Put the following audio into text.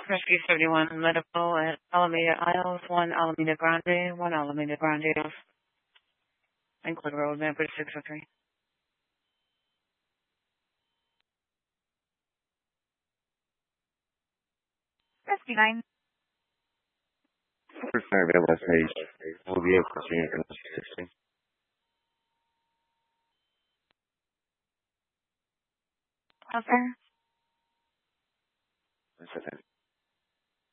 Rescue 71 Medical at Alameda Isles, 1 Alameda Grande, 1 Alameda Grande, include road number 603. Rescue 9. First time available page will be able to see it in the 16. Sir. That's it.